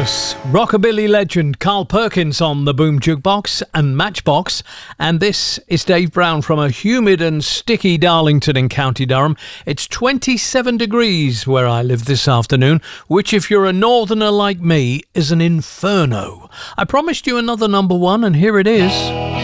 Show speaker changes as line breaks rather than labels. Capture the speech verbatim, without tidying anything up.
Fabulous rockabilly legend Carl Perkins on the Boom Jukebox and Matchbox. And this is Dave Brown from a humid and sticky Darlington in County Durham. It's twenty-seven degrees where I live this afternoon, which if you're a northerner like me is an inferno. I promised you another number one and here it is.